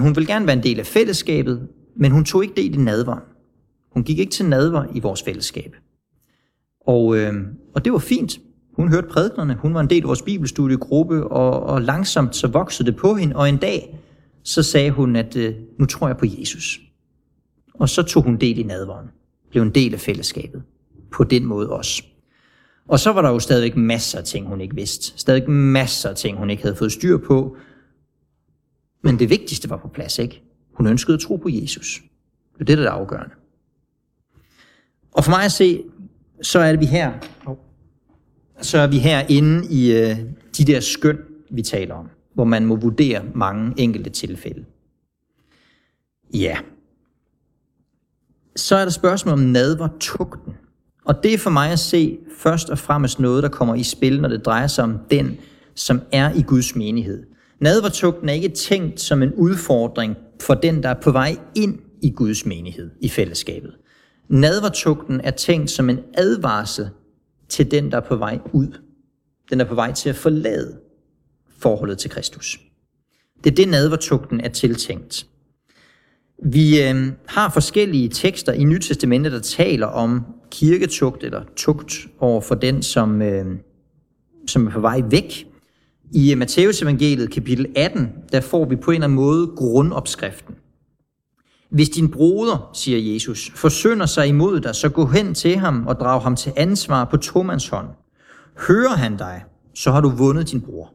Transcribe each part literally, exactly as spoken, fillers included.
hun ville gerne være en del af fællesskabet, men hun tog ikke del i nadveren. Hun gik ikke til nadver i vores fællesskab. Og, øh, og det var fint. Hun hørte prædiknerne, hun var en del af vores bibelstudiegruppe, og, og langsomt så voksede det på hende, og en dag så sagde hun, at øh, nu tror jeg på Jesus. Og så tog hun del i nadveren, blev en del af fællesskabet, på den måde også. Og så var der jo stadigvæk masser af ting, hun ikke vidste. Stadigvæk masser af ting, hun ikke havde fået styr på. Men det vigtigste var på plads, ikke? Hun ønskede at tro på Jesus. Det er det, der er afgørende. Og for mig at se, så er vi her, så er vi her inde i øh, de der skøn, vi taler om, hvor man må vurdere mange enkelte tilfælde. Ja. Så er der spørgsmål om nadvertugten. Og det er for mig at se først og fremmest noget, der kommer i spil, når det drejer sig om den, som er i Guds menighed. Nadvertugten er ikke tænkt som en udfordring for den, der er på vej ind i Guds menighed, i fællesskabet. Nadvertugten er tænkt som en advarsel til den, der er på vej ud. Den er på vej til at forlade forholdet til Kristus. Det er det, nadvertugten er tiltænkt. Vi øh, har forskellige tekster i Nyt Testamentet, der taler om kirketugt eller tugt over for den, som, øh, som er på vej væk. I Matteus evangeliet kapitel atten, der får vi på en eller anden måde grundopskriften. Hvis din broder, siger Jesus, forsynder sig imod dig, så gå hen til ham og drag ham til ansvar på tomands hånd. Hører han dig, så har du vundet din bror.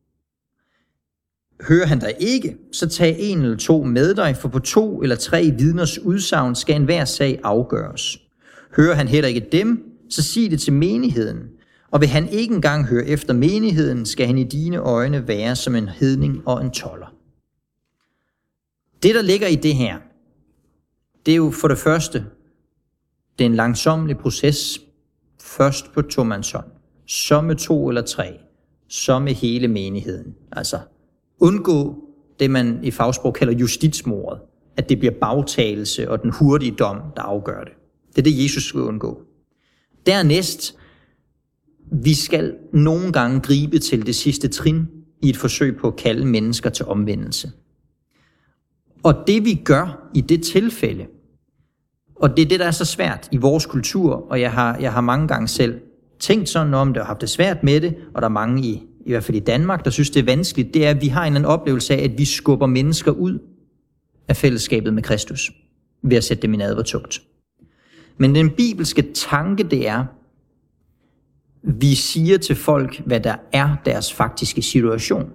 Hører han dig ikke, så tag en eller to med dig, for på to eller tre vidners udsagn skal enhver sag afgøres. Hører han heller ikke dem, så sig det til menigheden. Og vil han ikke engang høre efter menigheden, skal han i dine øjne være som en hedning og en tolder. Det, der ligger i det her, det er jo for det første, det er en langsomlig proces, først på tomands hånd, så med to eller tre, så med hele menigheden. Altså undgå det, man i fagsprog kalder justitsmordet, at det bliver bagtagelse og den hurtige dom, der afgør det. Det er det, Jesus skal undgå. Dernæst, vi skal nogle gange gribe til det sidste trin i et forsøg på at kalde mennesker til omvendelse. Og det vi gør i det tilfælde, og det er det, der er så svært i vores kultur, og jeg har, jeg har mange gange selv tænkt sådan om det og haft det svært med det, og der er mange i, i hvert fald i Danmark, der synes det er vanskeligt, det er, at vi har en anden oplevelse af, at vi skubber mennesker ud af fællesskabet med Kristus, ved at sætte dem i nadvertugt. Men den bibelske tanke, det er, vi siger til folk, hvad der er deres faktiske situation.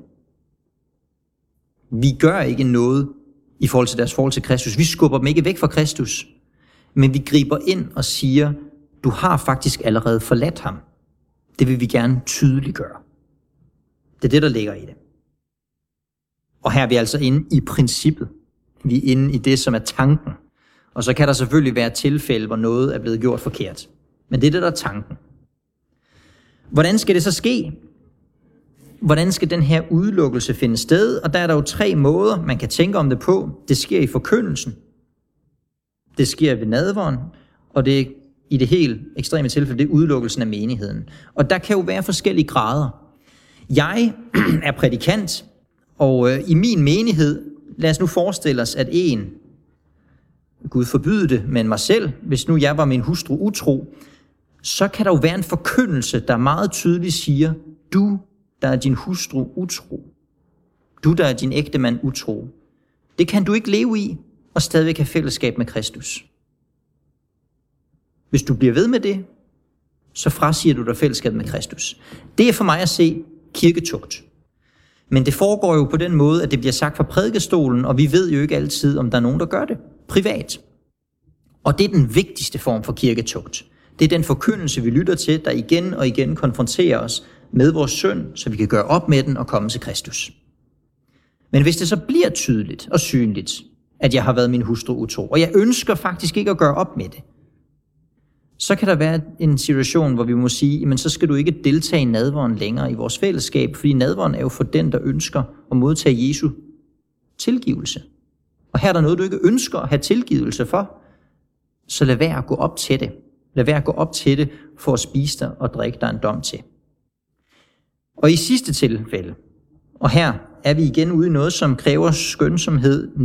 Vi gør ikke noget i forhold til deres forhold til Kristus. Vi skubber dem ikke væk fra Kristus, men vi griber ind og siger, du har faktisk allerede forladt ham. Det vil vi gerne tydeliggøre. Det er det, der ligger i det. Og her er vi altså inde i princippet. Vi er inde i det, som er tanken. Og så kan der selvfølgelig være tilfælde, hvor noget er blevet gjort forkert. Men det er det, der er tanken. Hvordan skal det så ske? Hvordan skal den her udelukkelse finde sted? Og der er der jo tre måder, man kan tænke om det på. Det sker i forkyndelsen. Det sker ved nadveren. Og det er i det helt ekstreme tilfælde, det er udelukkelsen af menigheden. Og der kan jo være forskellige grader. Jeg er prædikant, og øh, i min menighed, lad os nu forestille os, at en, Gud forbyde det, men mig selv, hvis nu jeg var min hustru utro, så kan der jo være en forkyndelse, der meget tydeligt siger, du, der er din hustru utro, du, der er din ægtemand utro, det kan du ikke leve i, og stadigvæk have fællesskab med Kristus. Hvis du bliver ved med det, så frasiger du dig fællesskab med Kristus. Det er for mig at se kirketugt. Men det foregår jo på den måde, at det bliver sagt fra prædikestolen, og vi ved jo ikke altid, om der er nogen, der gør det privat. Og det er den vigtigste form for kirketugt. Det er den forkyndelse, vi lytter til, der igen og igen konfronterer os med vores synd, så vi kan gøre op med den og komme til Kristus. Men hvis det så bliver tydeligt og synligt, at jeg har været min hustru utro, og jeg ønsker faktisk ikke at gøre op med det, så kan der være en situation, hvor vi må sige, men så skal du ikke deltage i nadveren længere i vores fællesskab, fordi nadveren er jo for den, der ønsker at modtage Jesu tilgivelse. Og her er der noget, du ikke ønsker at have tilgivelse for, så lad være at gå op til det. Lad være at gå op til det for at spise dig og drikke dig en dom til. Og i sidste tilfælde, og her er vi igen ude i noget, som kræver skønsomhed,